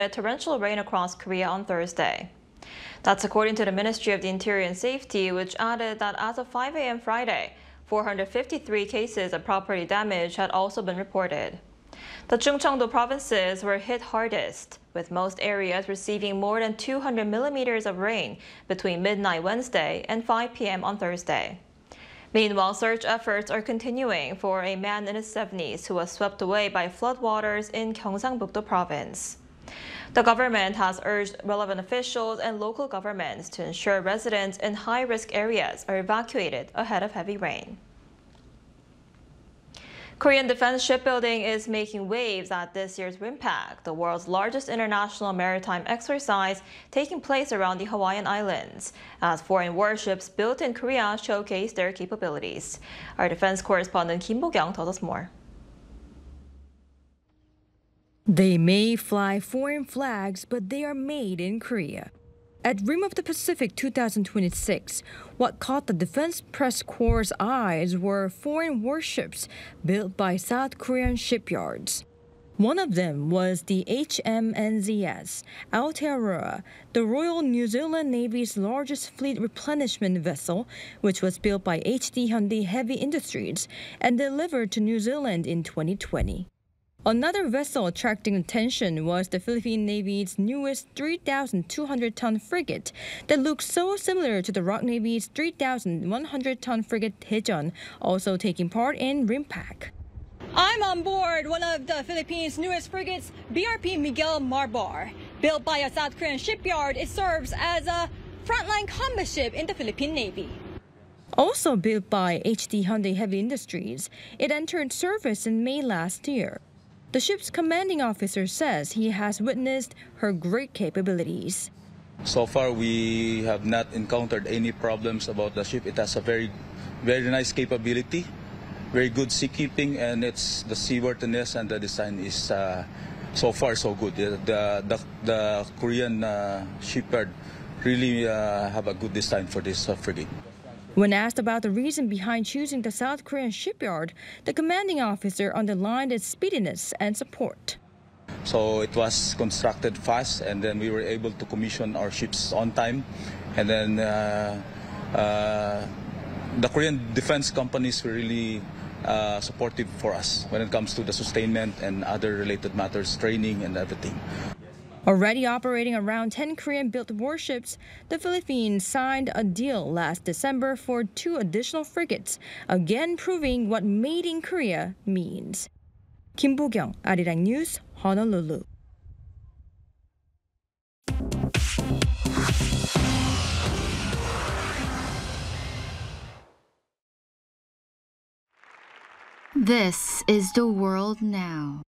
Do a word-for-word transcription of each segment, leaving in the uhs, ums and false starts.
torrential rain across Korea on Thursday. That's according to the Ministry of the Interior and Safety, which added that as of five a m Friday, four hundred fifty-three cases of property damage had also been reported. The Chungcheongdo provinces were hit hardest, with most areas receiving more than two hundred millimeters of rain between midnight Wednesday and five p m on Thursday. Meanwhile, search efforts are continuing for a man in his seventies who was swept away by floodwaters in Gyeongsangbuk-do province. The government has urged relevant officials and local governments to ensure residents in high-risk areas are evacuated ahead of heavy rain. Korean defense shipbuilding is making waves at this year's RIMPAC, the world's largest international maritime exercise taking place around the Hawaiian Islands, as foreign warships built in Korea showcase their capabilities. Our defense correspondent Kim Bo-kyung tells us more. They may fly foreign flags, but they are made in Korea. At Rim of the Pacific two thousand twenty-six, what caught the Defense Press Corps' eyes were foreign warships built by South Korean shipyards. One of them was the H M N Z S Aotearoa, the Royal New Zealand Navy's largest fleet replenishment vessel, which was built by H D Hyundai Heavy Industries and delivered to New Zealand in twenty twenty. Another vessel attracting attention was the Philippine Navy's newest three thousand two hundred ton frigate that looks so similar to the R O K Navy's three thousand one hundred ton frigate Daejeon, also taking part in RIMPAC. I'm on board one of the Philippines' newest frigates, B R P Miguel Marbar. Built by a South Korean shipyard, it serves as a frontline combat ship in the Philippine Navy. Also built by H D Hyundai Heavy Industries, it entered service in May last year. The ship's commanding officer says he has witnessed her great capabilities. So far, we have not encountered any problems about the ship. It has a very, very nice capability, very good seakeeping, and it's the seaworthiness and the design is uh, so far so good. The the, the Korean uh, shipyard really uh, have a good design for this uh, frigate. When asked about the reason behind choosing the South Korean shipyard, the commanding officer underlined its speediness and support. So it was constructed fast, and then we were able to commission our ships on time. And then uh, uh, the Korean defense companies were really uh, supportive for us when it comes to the sustainment and other related matters, training and everything. Already operating around ten Korean-built warships, the Philippines signed a deal last December for two additional frigates, again proving what made in Korea means. Kim Bo-kyung, Arirang News, Honolulu. This is the world now.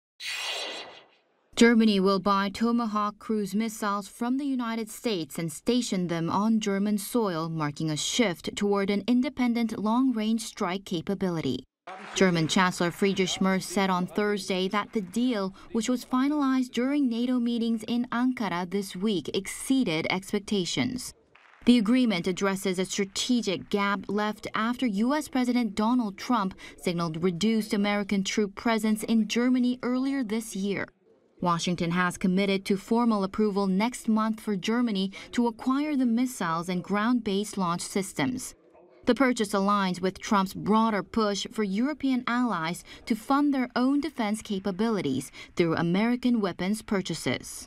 Germany will buy Tomahawk cruise missiles from the United States and station them on German soil, marking a shift toward an independent long-range strike capability. German Chancellor Friedrich Merz said on Thursday that the deal, which was finalized during NATO meetings in Ankara this week, exceeded expectations. The agreement addresses a strategic gap left after U S President Donald Trump signaled reduced American troop presence in Germany earlier this year. Washington has committed to formal approval next month for Germany to acquire the missiles and ground-based launch systems. The purchase aligns with Trump's broader push for European allies to fund their own defense capabilities through American weapons purchases.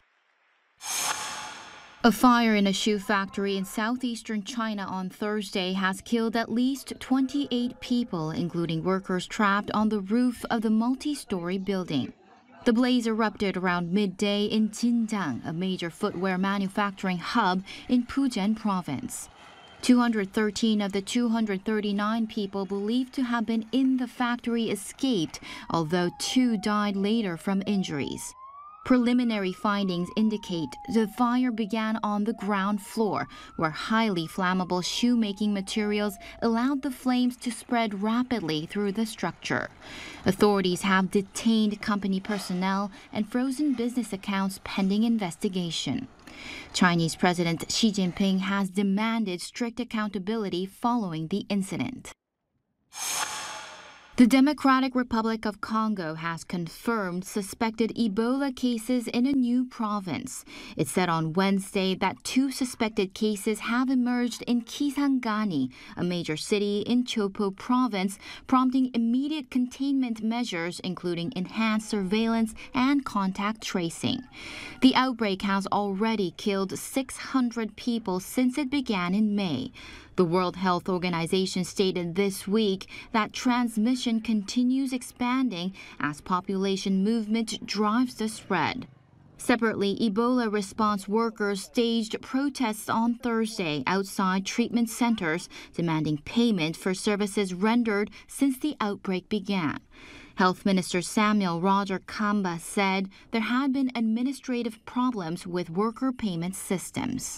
A fire in a shoe factory in southeastern China on Thursday has killed at least twenty-eight people, including workers trapped on the roof of the multi-story building. The blaze erupted around midday in Jinjiang, a major footwear manufacturing hub in Fujian province. two hundred thirteen of the two hundred thirty-nine people believed to have been in the factory escaped, although two died later from injuries. Preliminary findings indicate the fire began on the ground floor, where highly flammable shoemaking materials allowed the flames to spread rapidly through the structure. Authorities have detained company personnel and frozen business accounts pending investigation. Chinese President Xi Jinping has demanded strict accountability following the incident. The Democratic Republic of Congo has confirmed suspected Ebola cases in a new province. It said on Wednesday that two suspected cases have emerged in Kisangani, a major city in Chopo province, prompting immediate containment measures, including enhanced surveillance and contact tracing. The outbreak has already killed six hundred people since it began in May. The World Health Organization stated this week that transmission continues expanding as population movement drives the spread. Separately, Ebola response workers staged protests on Thursday outside treatment centers, demanding payment for services rendered since the outbreak began. Health Minister Samuel Roger Kamba said there had been administrative problems with worker payment systems.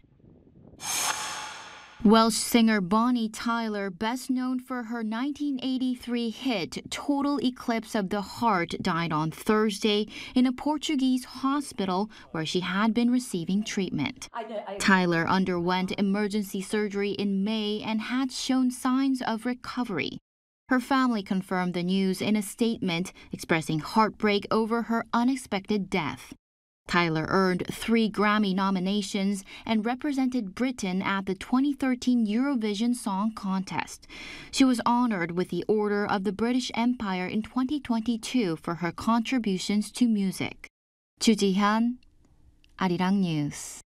Welsh singer Bonnie Tyler, best known for her nineteen eighty-three hit Total Eclipse of the Heart, died on Thursday in a Portuguese hospital where she had been receiving treatment. Tyler underwent emergency surgery in May and had shown signs of recovery. Her family confirmed the news in a statement, expressing heartbreak over her unexpected death. Tyler earned three Grammy nominations and represented Britain at the twenty thirteen Eurovision Song Contest. She was honored with the Order of the British Empire in twenty twenty-two for her contributions to music. Chu Ji-hyun, Arirang News.